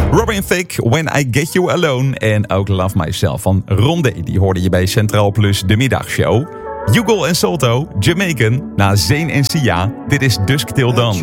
Robin Thicke, When I Get You Alone. En ook Love Myself van Rondé. Die hoorde je bij Centraal Plus de middagshow. Hugo en Salto, Jamaican, na Zayn en Sia. Dit is Dusk Till Dawn.